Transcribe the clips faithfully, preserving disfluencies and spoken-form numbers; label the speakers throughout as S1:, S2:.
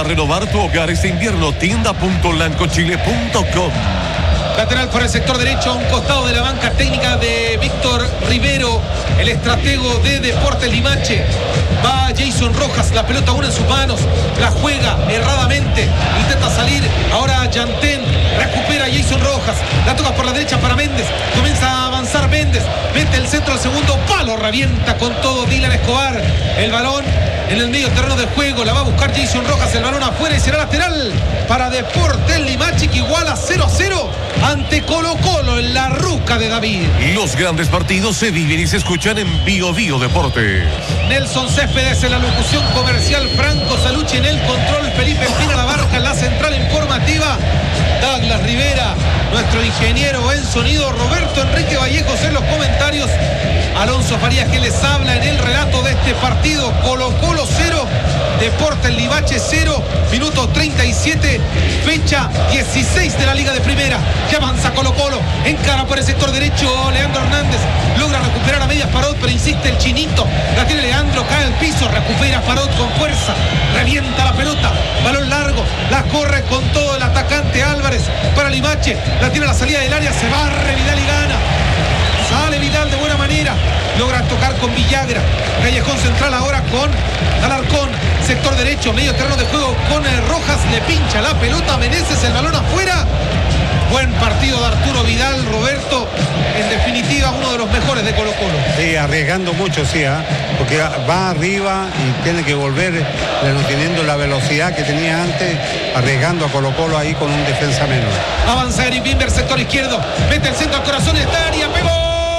S1: renovar tu hogar este invierno. Tienda punto lancochile punto com.
S2: Lateral por el sector derecho, a un costado de la banca técnica de Víctor Rivero, el estratego de Deportes Limache. Va Jason Rojas, la pelota aún en sus manos, la juega erradamente, intenta salir, ahora Yantén, recupera Jason Rojas, la toca por la derecha para Méndez, comienza a avanzar Méndez, mete el centro al segundo palo, revienta con todo Dylan Escobar, el balón en el medio terreno de juego, la va a buscar Jason Rojas, el balón afuera y será lateral para Deportes Limache, que iguala cero a cero ante Colo Colo en la ruca de David.
S1: Los grandes partidos se viven y se escuchan en Bio Bio Deportes.
S2: Nelson Céspedes en la locución comercial, Franco Salucci en el control, Felipe Espina Labarca en la central informativa, Douglas Rivera, nuestro ingeniero en sonido, Roberto Enrique Vallejos en los comentarios, Alonso Farías que les habla en el relato de este partido. Colo Colo cero, Deportes Limache cero, minuto treinta y siete, fecha dieciséis de la Liga de Primera. Ya avanza Colo Colo, encara por el sector derecho Leandro Hernández, logra recuperar a medias Parot, pero insiste el chinito, la tiene Leandro, cae al piso, recupera Parot con fuerza, revienta la pelota, balón largo, la corre con todo el atacante Álvarez para Limache, la tiene a la salida del área, se barre Vidal y gana. Sale Vidal de buena manera, logra tocar con Villagra, callejón central ahora con Alarcón, sector derecho, medio terreno de juego con el Rojas, le pincha la pelota, Meneses, el balón afuera. Buen partido de Arturo Vidal, Roberto, en definitiva uno de los mejores de Colo Colo.
S3: Sí, arriesgando mucho, sí, ¿eh? Porque va arriba y tiene que volver, no teniendo la velocidad que tenía antes, arriesgando a Colo Colo ahí con un defensa menos.
S2: Avanza Eric Bimber, sector izquierdo, mete el centro al corazón de esta área, pegó.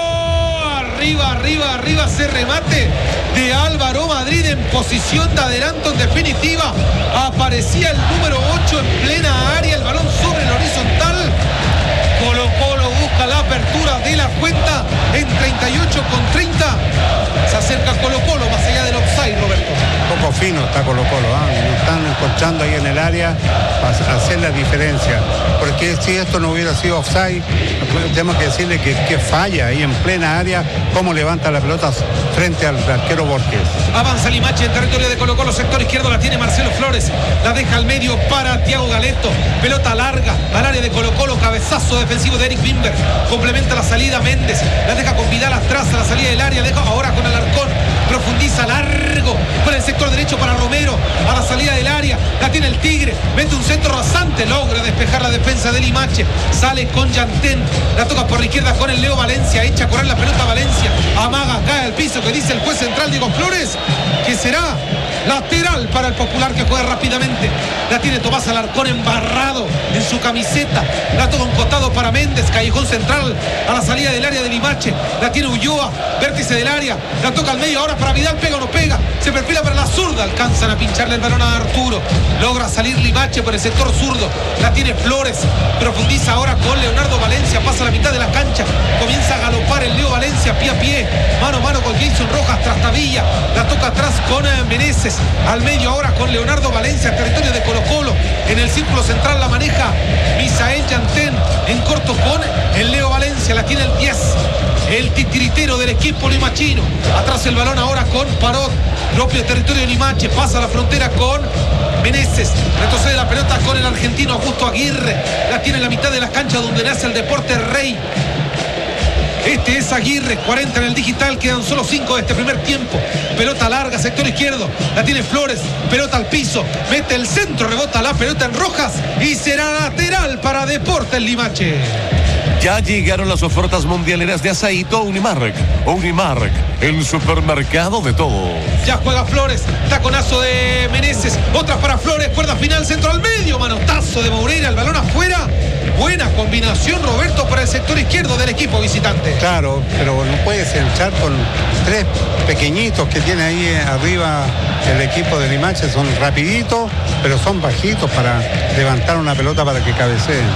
S2: Arriba, arriba, arriba, se remate de Álvaro Madrid en posición de adelanto en definitiva. Aparecía el número ocho en plena área, el balón sobre el horizontal. Colo Colo busca la apertura de la cuenta en treinta y ocho con treinta. Se acerca Colo Colo más allá del offside, Roberto.
S3: Un poco fino está Colo Colo, ¿eh? Lo están encontrando ahí en el área para hacer la diferencia. Porque si esto no hubiera sido offside, tenemos que decirle que, que falla ahí en plena área, cómo levanta la pelota frente al arquero Borges.
S2: Avanza Limache en territorio de Colo Colo, sector izquierdo, la tiene Marcelo Flores, la deja al medio para Thiago Galeto, pelota larga al área de Colo Colo, cabezazo defensivo de Eric Bimber, complementa la salida Méndez, la deja con Vidal atrás a la salida del área, deja ahora con Alarcón, profundiza largo por el sector derecho para Romero, a la salida del área, la tiene el Tigre, mete un centro rasante, logra despejar la defensa de Limache, sale con Yantén, la toca por la izquierda con el Leo Valencia, echa a correr la pelota Valencia, amaga, cae al piso, que dice el juez central Diego Flores, que será lateral para el Popular, que juega rápidamente, la tiene Tomás Alarcón embarrado en su camiseta, la toca un costado para Méndez, callejón central a la salida del área de Limache, la tiene Ulloa, vértice del área, la toca al medio, ahora para Vidal, pega o no pega, se perfila para la zurda, alcanzan a pincharle el balón a Arturo, logra salir Limache por el sector zurdo, la tiene Flores, profundiza ahora con Leonardo Valencia, pasa a la mitad de la cancha, comienza a galopar el Leo Valencia, pie a pie, mano a mano con Jason Rojas, Trastavilla, la toca atrás con Meneses, al medio ahora con Leonardo Valencia, territorio de Colo Colo, en el círculo central la maneja Misael Yantén, en corto con el Leo Valencia, la tiene el diez, el titiritero del equipo limachino, atrás el balón ahora con Parot, propio territorio de Limache, pasa la frontera con Meneses, retrocede la pelota con el argentino Augusto Aguirre, la tiene en la mitad de la cancha donde nace el deporte rey. Este es Aguirre, cuarenta en el digital, quedan solo cinco de este primer tiempo. Pelota larga, sector izquierdo, la tiene Flores, pelota al piso, mete el centro, rebota la pelota en Rojas y será lateral para Deportes Limache.
S1: Ya llegaron las ofertas mundialeras de Asaíto Unimark. Unimark, el supermercado de todos.
S2: Ya juega Flores, taconazo de Meneses, otra para Flores, cuerda final, centro al medio, manotazo de Moreira, el balón afuera. Buena combinación, Roberto, para el sector izquierdo del equipo visitante.
S3: Claro, pero no puedes echar con tres pequeñitos que tiene ahí arriba el equipo de Limache. Son rapiditos, pero son bajitos para levantar una pelota para que cabeceen.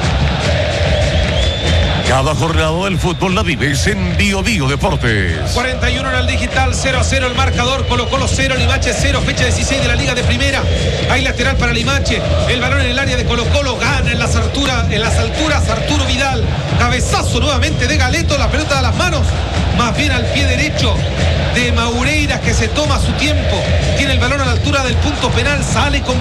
S1: Cada jornada del fútbol la vives en Bio Bio Deportes.
S2: cuarenta y uno en el digital, cero a cero el marcador, Colo Colo cero, Limache cero, fecha dieciséis de la Liga de Primera. Hay lateral para Limache, el balón en el área de Colo Colo, gana en las alturas, en las alturas Arturo Vidal, cabezazo nuevamente de Galeto, la pelota a las manos, más bien al pie derecho de Maureiras, que se toma su tiempo, tiene el balón a la altura del punto penal, sale con